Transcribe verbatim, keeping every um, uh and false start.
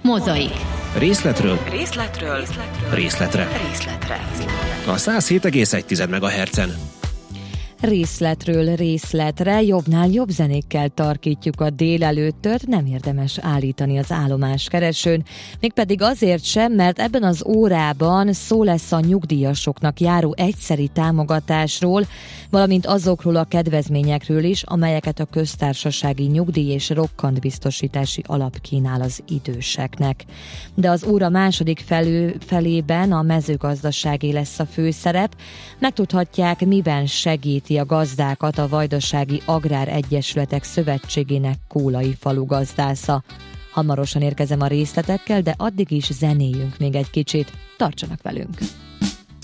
Mozaik. Részletről Részletről. Részletről. részletre. Részletre. A száz hét egész egy megahertzen. Részletről részletre, jobbnál jobb zenékkel tarkítjuk a délelőttöt, nem érdemes állítani az állomáskeresőn. Mégpedig azért sem, mert ebben az órában szó lesz a nyugdíjasoknak járó egyszeri támogatásról, valamint azokról a kedvezményekről is, amelyeket a köztársasági nyugdíj és rokkantbiztosítási alap kínál az időseknek. De az óra második felő, felében a mezőgazdaságé lesz a főszerep. Megtudhatják, miben segíti a gazdákat a Vajdasági Agrár Egyesületek Szövetségének Kólai falu gazdásza. Hamarosan érkezem a részletekkel, de addig is zenéljünk még egy kicsit. Tartsanak velünk!